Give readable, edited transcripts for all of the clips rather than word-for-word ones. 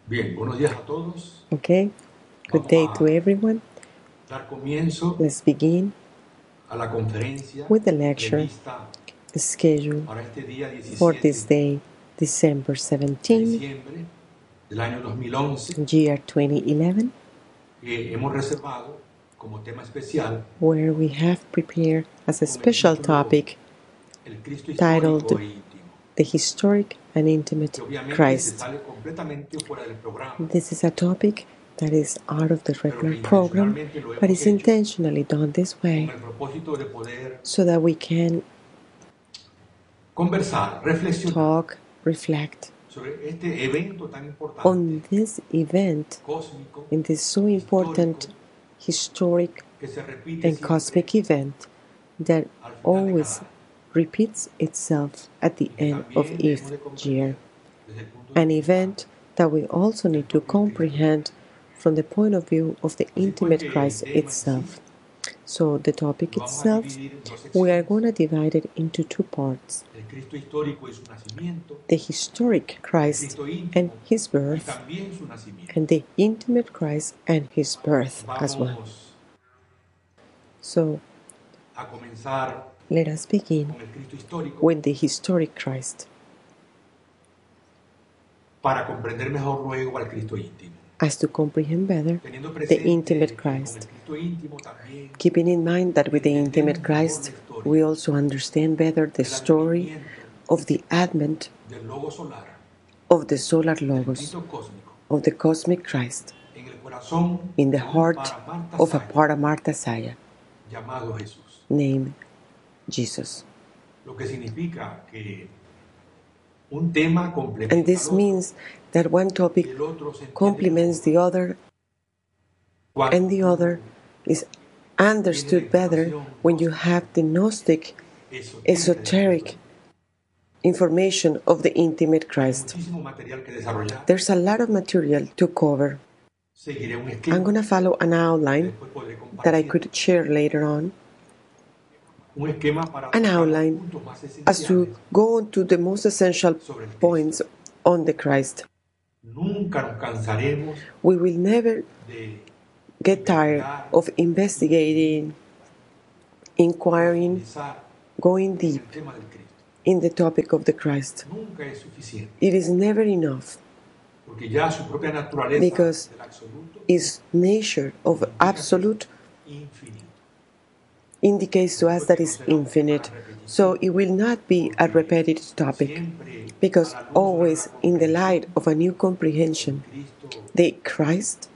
Bien, buenos días a todos. Okay, good day to everyone. Dar comienzo Let's begin a la conferencia with the lecture prevista scheduled para este día for this 17 day, December de 17, diciembre del año 2011, year 2011, que hemos reservado como tema especial where we have prepared as a con el special título topic El Cristo histórico titled e íntimo, The Historic and Intimate que obviamente se Christ. sale completamente fuera del programa, This is a topic that is out of the pero regular que program, intencionalmente lo but hemos is hecho intentionally done this con way el propósito de poder so that we can conversar, reflexionar talk, reflect sobre este evento tan importante, on this event, cósmico, in this so important historic que se repite and siempre cosmic event that al final de always cada año, repeats itself at the y que end of también debemos each de comprender year. desde el punto de An vista event that we also del need to propio Cristo. comprehend from the point of view of the Así pues intimate que el Christ tema en sí itself. So the topic lo vamos a itself, dividir en dos we are secciones: going to divide it into two parts. el Cristo histórico y su nacimiento, The historic el Christ Cristo and íntimo his y birth, también su nacimiento. and the intimate Christ and his birth as well. Vamos So a comenzar let us begin con el Cristo histórico with the historic Christ, para comprender mejor luego al Cristo íntimo, as to comprehend better teniendo the presente intimate que con el Christ, Cristo íntimo también keeping in mind that with the intimate entendemos mejor la Christ historia we also understand better the del story advenimiento of the advent del logo solar, of the solar del logos, Cristo cósmico, of the cosmic Christ, en el corazón in the de un heart of a Paramartasaya Paramartasaya llamado Jesús. named Jesus. Lo que significa que un tema And complementa this al otro means that one y topic el otro se entiende complements the mejor other, cuando and the other is understood better when you have the Gnostic, esoteric information of the intimate hay Christ. muchísimo material que desarrollar. There's a lot of material to cover. Seguiré un I'm esquema going to follow an que outline después podré that I compartir. could share later on, Un esquema para an tocar los outline puntos más as to esenciales go on to the most essential sobre el Cristo. points on the Christ. Nunca nos cansaremos We will never de get tired investigar, of investigating, inquiring, profundizar going en deep el tema del Cristo. in the topic of the Christ. Nunca es suficiente, It is never enough porque ya su propia naturaleza because del absoluto its nature of absolute infinito. indicates to us that it's infinite, so it will not be a repetitive topic, Siempre because a la luz de una always nueva in the light comprensión, of a new comprehension, Cristo the Christ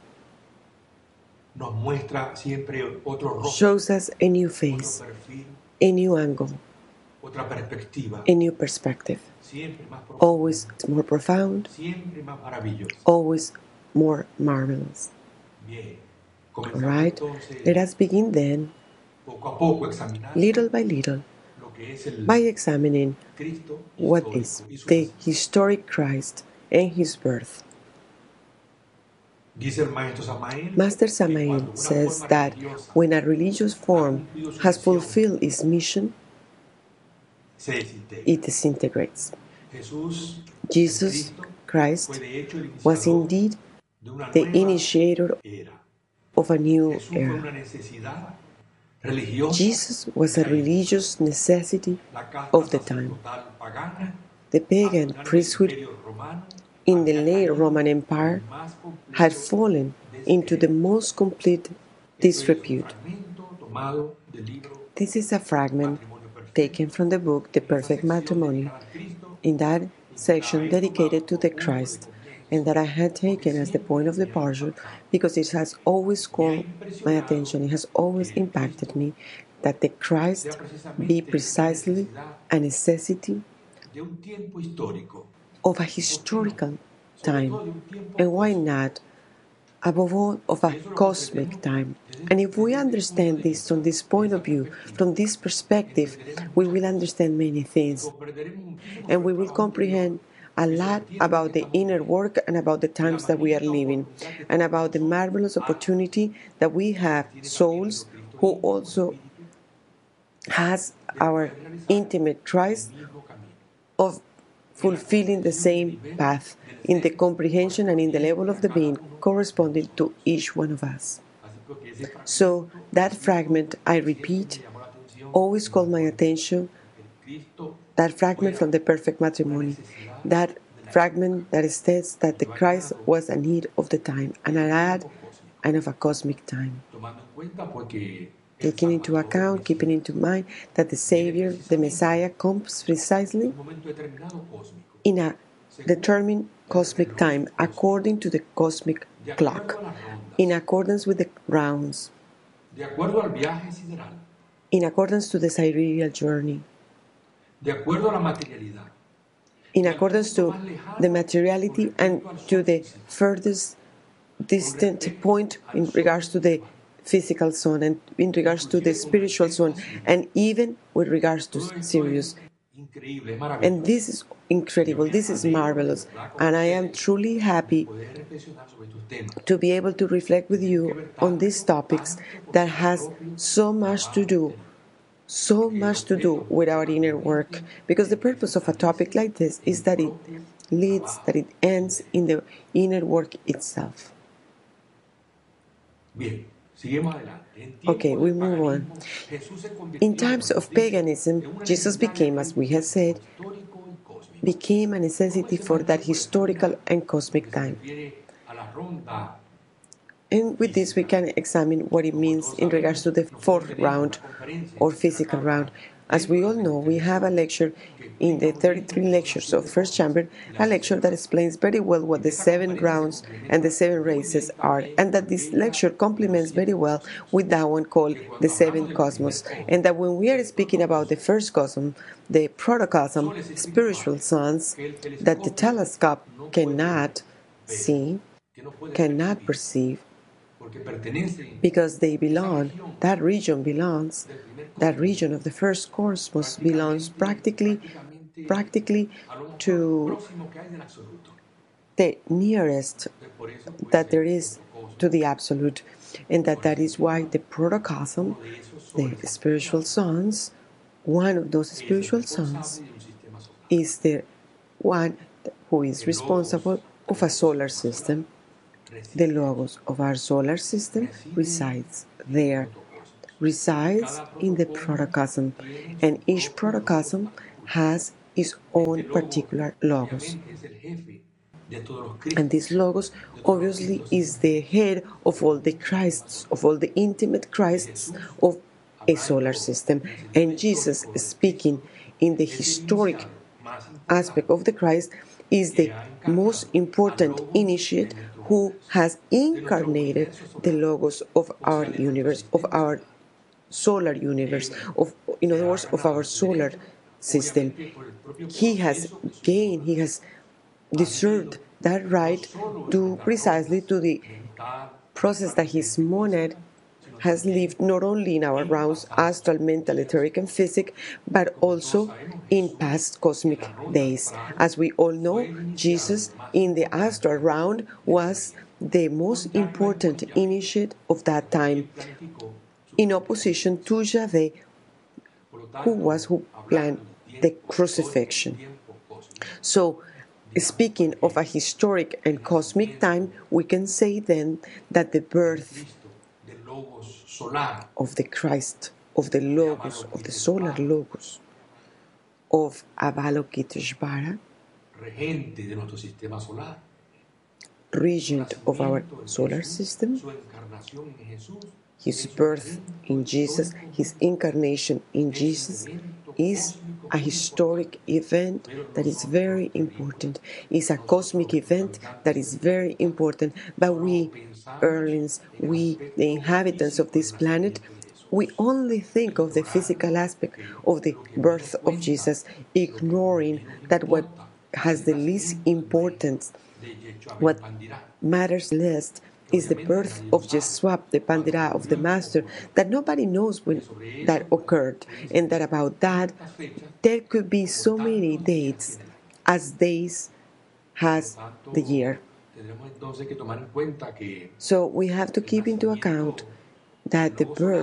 nos muestra siempre otro rostro, shows us a new otro face, perfil, a new angle, otra perspectiva, a new perspective, siempre más profunda, always more profound, siempre más maravillosa. always more marvelous. Bien, All comenzamos right, entonces let us begin then, poco a poco examinando little by little, lo que es el by examining Cristo what histórico is y su the nacimiento. historic Christ and his birth. Dice el maestro Samael Master que Samael cuando una says forma that religiosa when a religious form has fulfilled its mission, se desintegra. it disintegrates. Jesús, Jesus el Christ fue de hecho el was iniciador indeed de una the nueva initiator era. of a new Jesús fue era. una necesidad religiosa Jesus was a de la época. religious necessity La casta of the time. sacerdotal pagana The a pagan finales del priesthood Imperio Romano in the había late caído Roman en Empire el más completo had fallen into the descrédito. most complete Esto es un disrepute. fragmento tomado del libro This is a fragment Matrimonio Perfecto, taken from the book The en esa Perfect sección Matrimony, dedicada al Cristo, in that y que la section he dedicated tomado to por the punto de Christ, comienzo, and that I had taken as the point of departure because it has always called my attention, it has always impacted me, that the Christ be precisely a necessity de un tiempo histórico, of a ¿por qué no? historical Sobre time, todo de un tiempo and why cósmico. not, above all, of Y a eso lo cosmic comprendemos time. desde- And if we desde este punto understand de this vista, from this point esa of view, perspectiva, from this perspective, entenderemos we muchas will cosas. understand many Y things, comprenderemos muchísimo and sobre we el will trabajo comprehend interior a y sobre lot el tiempo about que the estamos inner viviendo, work and about the y la times that we are magnífica living, oportunidad que and tenemos about the nosotros, marvelous almas, opportunity that we have, que tiene también souls nuestro Cristo who íntimo como also espíritu, has de our poder realizar intimate el Christ mismo camino. of fulfilling the same path in the comprehension and in the level of the being corresponding to each one of us. So that fragment, I repeat, always called my attention, that fragment from the perfect matrimony, that fragment that states that the Christ was a need of the time, an ad and of a cosmic time. Taking into account, keeping into mind that the Savior, the Messiah, comes precisely in a determined cosmic time, according to the cosmic clock, in accordance with the rounds, in accordance to the sidereal journey, in accordance to the materiality and to the furthest distant point in regards to the physical zone and in regards to the spiritual zone and even with regards to Sirius. And this is incredible, this is marvelous, and I am truly happy to be able to reflect with you on these topics that has so much to do with our inner work, because the purpose of a topic like this is that it ends in the inner work itself. Okay, we move on. In times of paganism, Jesus became, as we have said, became a necessity for that historical and cosmic time. And with this, we can examine what it means in regards to the fourth round or physical round. As we all know, we have a lecture in the 33 lectures of First Chamber, a lecture that explains very well what the 7 rounds and the 7 races are, and that this lecture complements very well with that one called the 7 cosmos, and that when we are speaking about the first cosmos, the protocosm, spiritual suns, that the telescope cannot see, cannot perceive, because they belong, that region of the first cosmos belongs practically to the nearest that there is to the absolute, and that is why the protocosm, the spiritual sons, one of those spiritual sons is the one who is responsible of a solar system. The logos of our solar system resides there, resides in the protocosm, and each protocosm has its own particular logos. And this logos obviously is the head of all the Christs, of all the intimate Christs of a solar system. And Jesus, speaking in the historic aspect of the Christ, is the most important initiate who has incarnated the logos of our universe, of our solar universe, in other words, of our solar system. He has gained, he has deserved that right due precisely to the process that his monad has lived not only in our rounds, astral, mental, etheric, and physic, but also in past cosmic days. As we all know, Jesus in the astral round was the most important initiate of that time, in opposition to Yahweh, who planned the crucifixion. So, speaking of a historic and cosmic time, we can say then that the birth of the Christ, of the Logos, of the solar Logos, of Avalokiteshvara, regent of our solar system, his birth in Jesus, his incarnation in Jesus, is a historic event that is very important. It's a cosmic event that is very important. But we, Earthlings, we, the inhabitants of this planet, we only think of the physical aspect of the birth of Jesus, ignoring that what has the least importance, what matters least, is the birth of Jeswap, the Pandira of the Master, that nobody knows when that occurred, and that about that there could be so many dates as days has the year. So we have to keep into account that the birth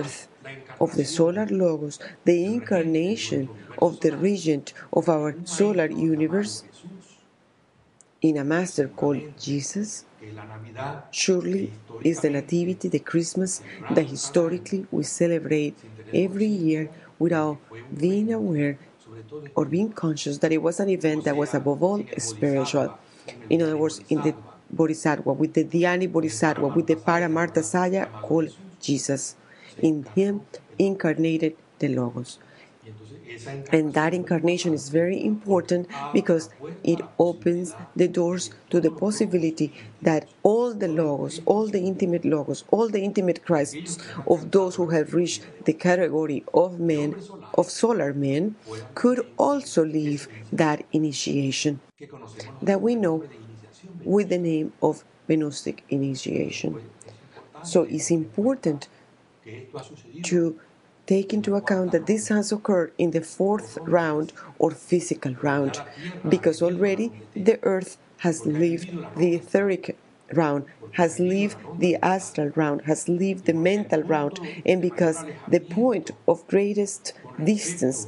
of the solar logos, the incarnation of the regent of our solar universe in a master called Jesus, surely is the Nativity, the Christmas that historically we celebrate every year without being aware or being conscious that it was an event that was above all spiritual. In other words, in the Bodhisattva, with the Dhyani Bodhisattva, with the Paramartha Saya called Jesus. In him incarnated the Logos. And that incarnation is very important because it opens the doors to the possibility that all the Logos, all the intimate Christs of those who have reached the category of men, of solar men, could also live that initiation that we know with the name of Gnostic initiation. So it's important to take into account that this has occurred in the fourth round or physical round, because already the earth has lived the etheric round, has lived the astral round, has lived the mental round, and because the point of greatest distance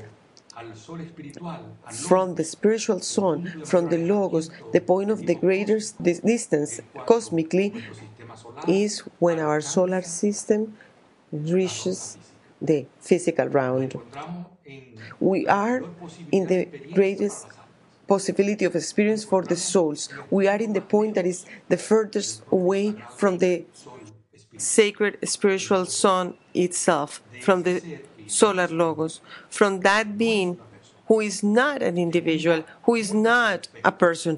from the spiritual sun, from the Logos, the point of the greatest distance cosmically is when our solar system reaches the physical round. We are in the greatest possibility of experience for the souls. We are in the point that is the furthest away from the sacred spiritual sun itself, from the solar Logos, from that being who is not an individual, who is not a person,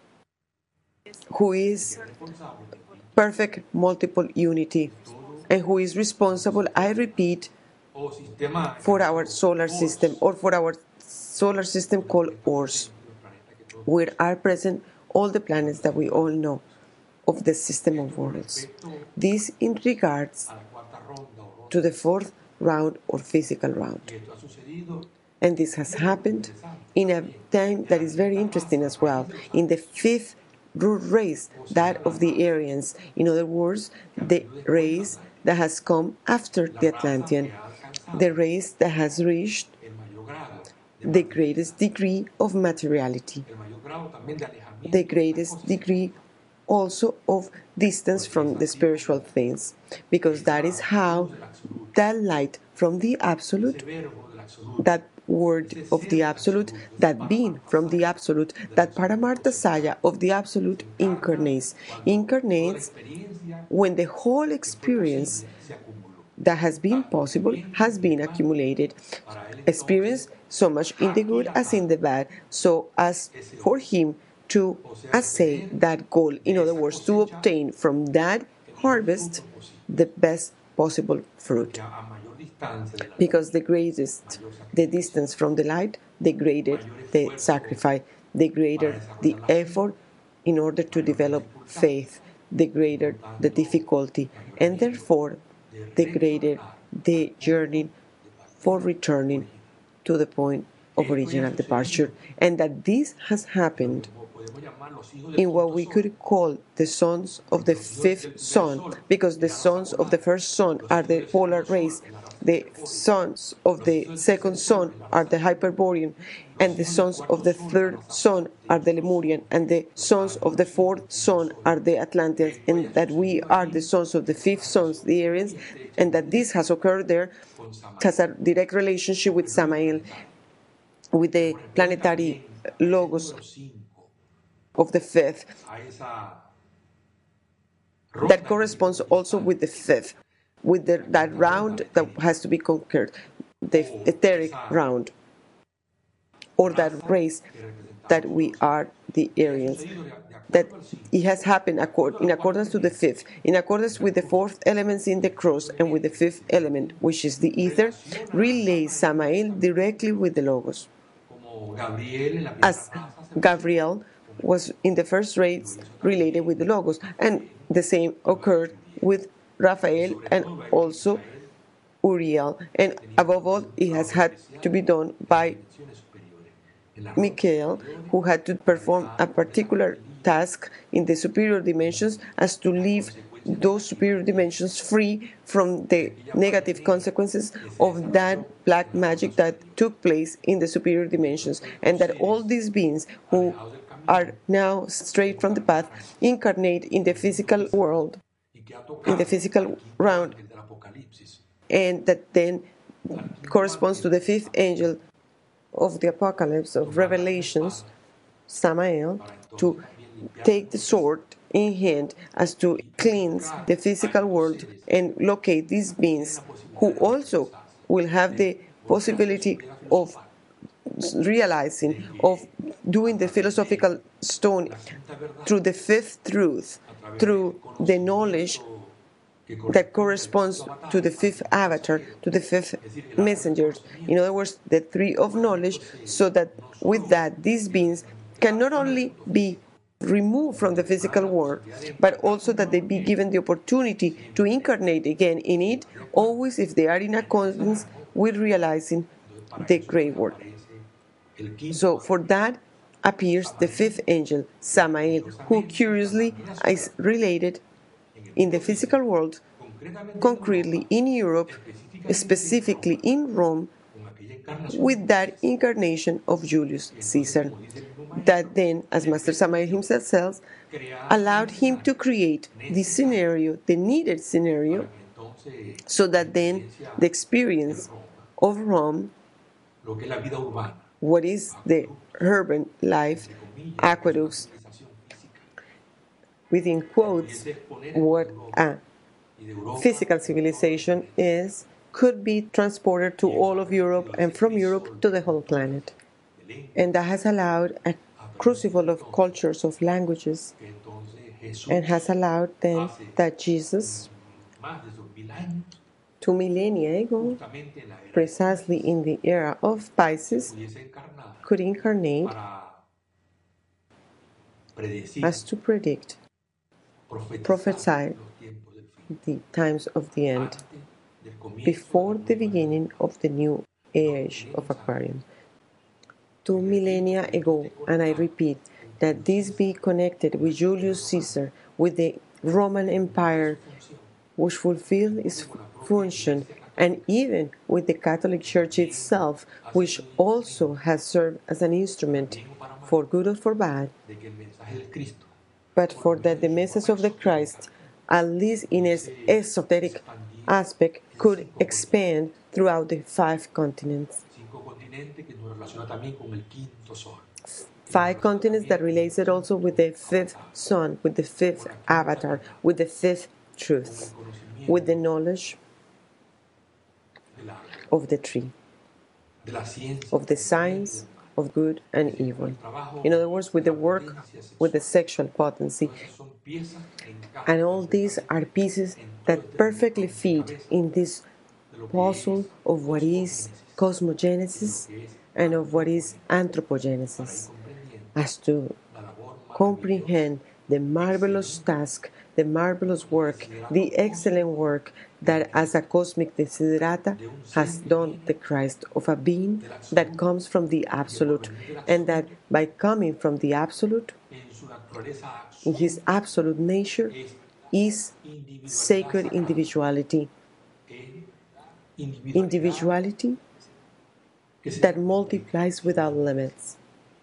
who is perfect multiple unity, and who is responsible, I repeat, for our solar system, or for our solar system called Ors, where are present all the planets that we all know of the system of worlds. This in regards to the fourth round or physical round. And this has happened in a time that is very interesting as well, in the fifth root race, that of the Aryans. In other words, the race that has come after the Atlantean, the race that has reached the greatest degree of materiality, the greatest degree also of distance from the spiritual things, because that is how that light from the Absolute, that word of the Absolute, that being from the Absolute, that Paramartha Saya of the Absolute incarnates when the whole experience that has been possible has been accumulated. Experience so much in the good as in the bad, so as for him to assay that goal. In other words, to obtain from that harvest the best possible fruit. Because the greatest the distance from the light, the greater the sacrifice, the greater the effort in order to develop faith, the greater the difficulty, and therefore the greater the journey for returning to the point of original departure. And that this has happened in what we could call the sons of the fifth sun, because the sons of the first sun are the polar race, the sons of the second sun are the Hyperborean, and the sons of the third sun are the Lemurian, and the sons of the fourth sun are the Atlanteans, and that we are the sons of the fifth sons, the Aryans, and that this has occurred there has a direct relationship with Samael, with the planetary Logos of the fifth, that corresponds also with the fifth, with that round that has to be conquered, the etheric round, or that race that we are the Aryans. That it has happened in accordance to the fifth, in accordance with the fourth elements in the cross, and with the fifth element, which is the ether, relays Samael directly with the Logos. As Gabriel was in the first race related with the Logos, and the same occurred with Raphael and also Uriel, and above all, it has had to be done by Michael, who had to perform a particular task in the superior dimensions as to live those superior dimensions free from the negative consequences of that black magic that took place in the superior dimensions, and that all these beings who are now straight from the path incarnate in the physical world, in the physical round, and that then corresponds to the fifth angel of the Apocalypse, of Revelations, Samael, to take the sword in hand as to cleanse the physical world and locate these beings who also will have the possibility of realizing, of doing the philosophical stone through the fifth truth, through the knowledge that corresponds to the fifth avatar, to the fifth messenger. In other words, the tree of knowledge, so that with that, these beings can not only be removed from the physical world, but also that they be given the opportunity to incarnate again in it, always if they are in accordance with realizing the great work. So for that appears the fifth angel, Samael, who curiously is related in the physical world, concretely in Europe, specifically in Rome, with that incarnation of Julius Caesar, that then, as Master Samael himself says, allowed him to create the scenario, the needed scenario, so that then the experience of Rome, what is the urban life, aqueducts, within quotes, what a physical civilization is, could be transported to all of Europe and from Europe to the whole planet. And that has allowed a crucible of cultures, of languages, and has allowed then that Jesus, 2 millennia ago, precisely in the era of Pisces, could incarnate as to predict, prophesy the times of the end, before the beginning of the new age of Aquarium. 2 millennia ago, and I repeat, that this be connected with Julius Caesar, with the Roman Empire, which fulfilled its function, and even with the Catholic Church itself, which also has served as an instrument, for good or for bad, but for that the message of the Christ, at least in its esoteric aspect, could expand throughout the 5 continents. 5 continents that relates it also with the 5th sun, with the 5th avatar, with the 5th truth, with the knowledge of the tree, of the science of good and evil. In other words, with the work, with the sexual potency. And all these are pieces that perfectly fit in this puzzle of what is cosmogenesis and of what is anthropogenesis, as to comprehend the marvelous task, the marvelous work, the excellent work that as a cosmic desiderata has done the Christ, of a being that comes from the Absolute, and that by coming from the Absolute, in his absolute nature, is sacred individuality. Individuality that multiplies without limits.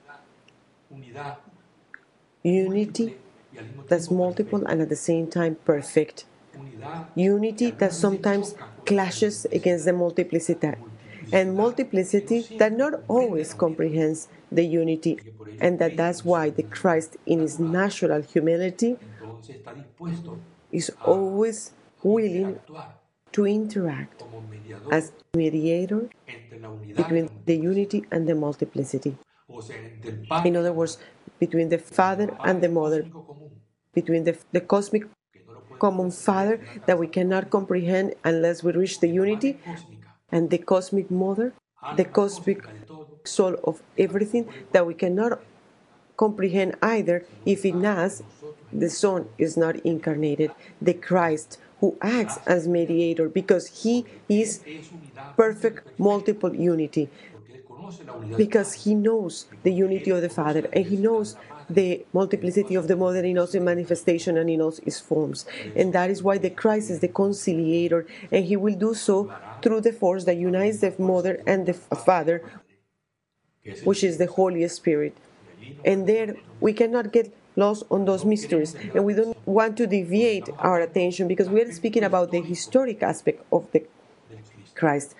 Unity that's multiple and at the same time perfect. Unity that sometimes clashes against the multiplicity, and multiplicity that not always comprehends the unity, and that's why the Christ, in his natural humility, is always willing to interact as mediator between the unity and the multiplicity. In other words, between the Father and the Mother, between the cosmic common Father that we cannot comprehend unless we reach the unity, and the cosmic Mother, the cosmic soul of everything that we cannot comprehend either if in us the Son is not incarnated, the Christ who acts as mediator, because he is perfect multiple unity, because he knows the unity of the Father, and he knows the multiplicity of the mother in us in manifestation and in us is forms. And that is why the Christ is the conciliator, and he will do so through the force that unites the mother and the father, which is the Holy Spirit. And there we cannot get lost on those mysteries, and we don't want to deviate our attention because we are speaking about the historic aspect of the Christ,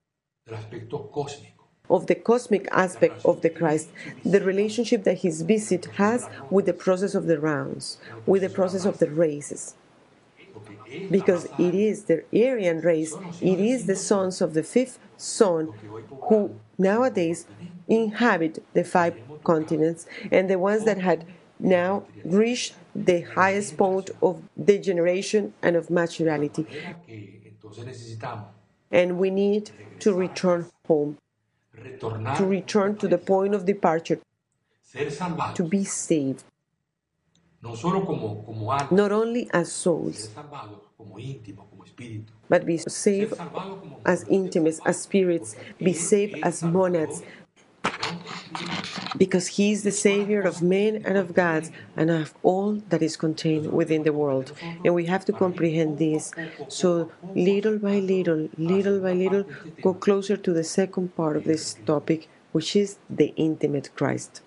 of the cosmic aspect of the Christ, the relationship that his visit has with the process of the rounds, with the process of the races. Because it is the Aryan race, it is the sons of the fifth son who nowadays inhabit the 5 continents, and the ones that had now reached the highest point of degeneration and of maturity. And we need to return home, to return to the point of departure, to be saved, not only as souls, but be saved as intimates, as spirits, be saved as monads, because he is the Savior of men and of gods and of all that is contained within the world. And we have to comprehend this. So little by little, go closer to the second part of this topic, which is the intimate Christ,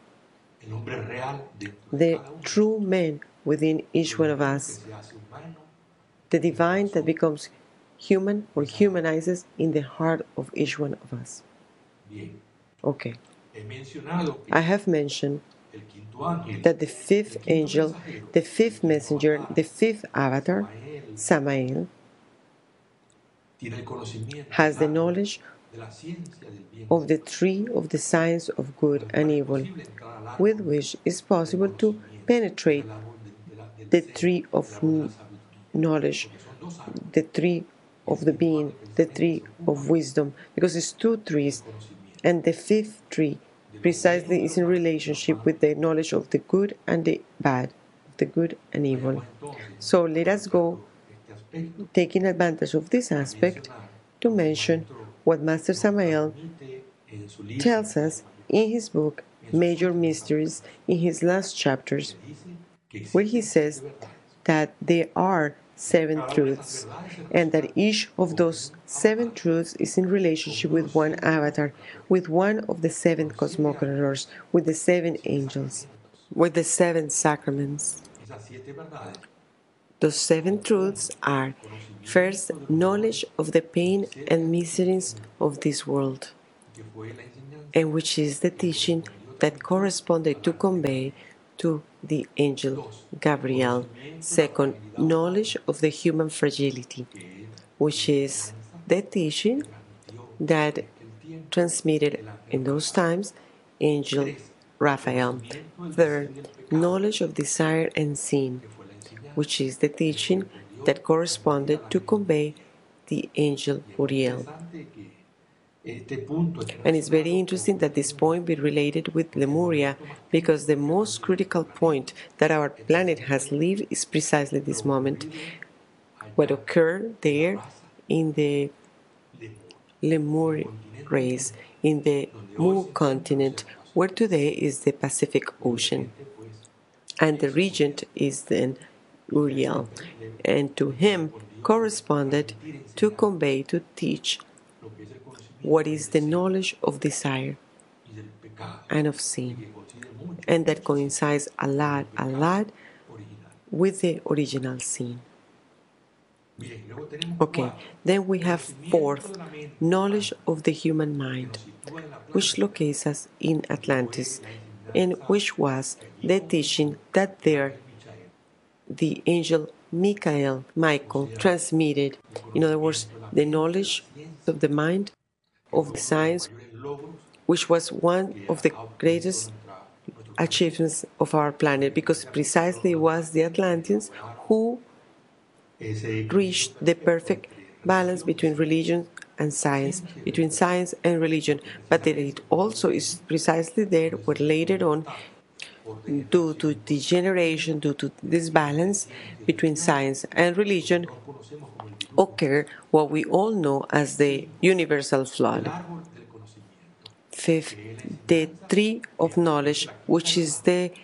the true man within each one of us, the divine that becomes human or humanizes in the heart of each one of us. Okay. I have mentioned that the 5th angel, the 5th messenger, the 5th avatar, Samael, has the knowledge of the tree of the science of good and evil, with which it is possible to penetrate the tree of knowledge, the tree of the being, the tree of wisdom, because it's 2 trees, and the 5th tree precisely is in relationship with the knowledge of the good and the bad, the good and evil. So let us go, taking advantage of this aspect, to mention what Master Samael tells us in his book, Major Mysteries, in his last chapters, where he says that there are 7 truths, and that each of those 7 truths is in relationship with one avatar, with one of the 7 cosmocrators, with the 7 angels, with the 7 sacraments. Those 7 truths are, first, knowledge of the pain and miseries of this world, and which is the teaching that corresponded to convey to the angel Gabriel. Second, knowledge of the human fragility, which is the teaching that transmitted in those times angel Raphael. Third, knowledge of desire and sin, which is the teaching that corresponded to convey the angel Uriel. And it's very interesting that this point be related with Lemuria, because the most critical point that our planet has lived is precisely this moment. What occurred there in the Lemurian race, in the Mu continent, where today is the Pacific Ocean. And the regent is then Uriel, and to him corresponded to convey, to teach what is the knowledge of desire and of sin, and that coincides a lot with the original sin. Okay, then we have fourth, knowledge of the human mind, which locates us in Atlantis, and which was the teaching that there the angel Michael transmitted. In other words, the knowledge of the mind, of the science, which was one of the greatest achievements of our planet, because precisely it was the Atlanteans who reached the perfect balance between religion and science, between science and religion. But it also is precisely there where later on, due to degeneration, due to this balance between science and religion, occur what we all know as the universal flood. Fifth, the tree of knowledge, which is the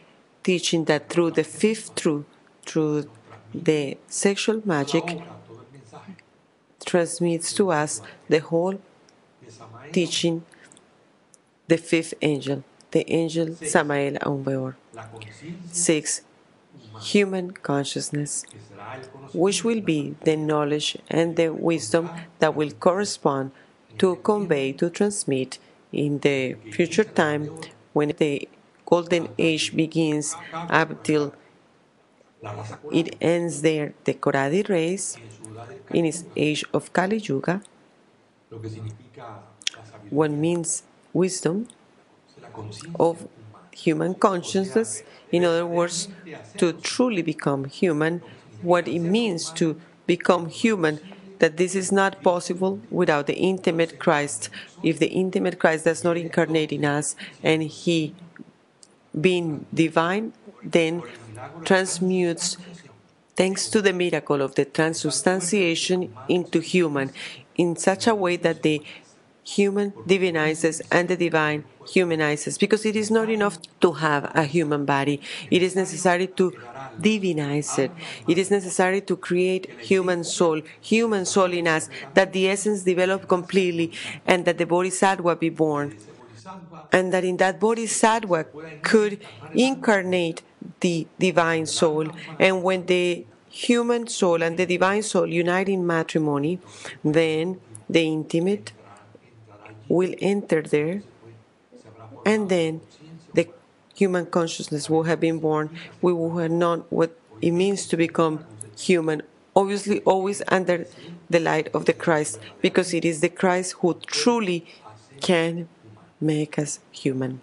teaching that through the fifth truth, through the sexual magic, todo el mensaje transmits to us the whole de Samael, teaching, the fifth angel, the angel Samael Aun Weor. la conciencia 6. Human consciousness, que será el which will be the knowledge and the wisdom that will correspond to convey, to transmit in the future time when the golden age begins up till la raza it ends there, the Koradi race, en su edad del in its age of Kali Yuga, lo que significa la sabiduría what means wisdom de la conciencia of humana. human consciousness, in other words, to truly become human, what it means to become human, that this is not possible without the intimate Christ. If the intimate Christ does not incarnate in us and he being divine, then transmutes, thanks to the miracle of the transubstantiation, into human in such a way that the human divinizes and the divine humanizes, because it is not enough to have a human body. It is necessary to divinize it. It is necessary to create human soul in us, that the essence develop completely and that the bodhisattva be born, Ese bodhisattva and that in that bodhisattva could incarnate the divine soul. And when the human soul and the divine soul unite in matrimony, then the intimate will enter there, and then the human consciousness will have been born. We will have known what it means to become human, obviously always under the light of the Christ, because it is the Christ who truly can make us human.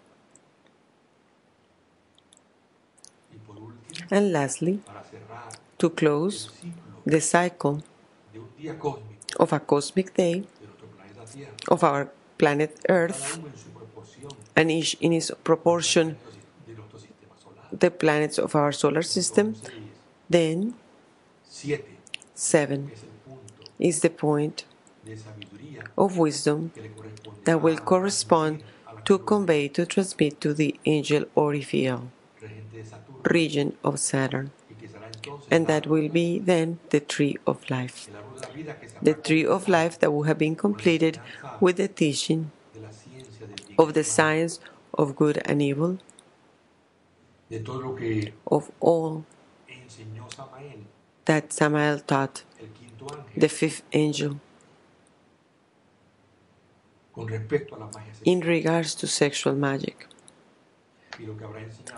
y por último, And lastly, para cerrar to close ciclo the cycle de un día cósmico of a cosmic day de nuestro planeta Tierra, of our planet cada Earth, uno en su proporción and each in its proportion de nuestro sistema solar. the planets of our solar system, then 7 7 es el punto is the point de sabiduría of wisdom que le corresponde that will correspond to convey, to transmit to the angel Orifiel, regente de Saturno, region of Saturn. y que será entonces And that will be then the tree of life. el árbol de la vida que se The habrá tree of life that will have been completed with the teaching de la ciencia del bien, of the science of good and evil, de todo lo que of all enseñó Samael, that Samael taught, el quinto ángel, the fifth angel, con respecto a la magia in sexual regards to sexual magic. y lo que habrá enseñado